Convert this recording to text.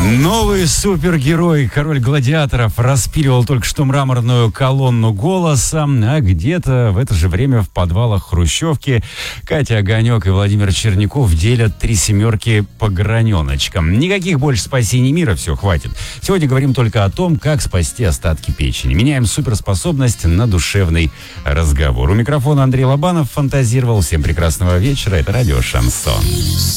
Новый супергерой, король гладиаторов, распиливал только что мраморную колонну голоса, а где-то в это же время в подвалах хрущевки Катя Огонек и Владимир Черняков делят 3 семерки по граненочкам. Никаких больше спасений мира, все, хватит. Сегодня говорим только о том, как спасти остатки печени. Меняем суперспособность на душевный разговор. У микрофона Андрей Лобанов фантазировал. Всем прекрасного вечера. Это радио «Шансон».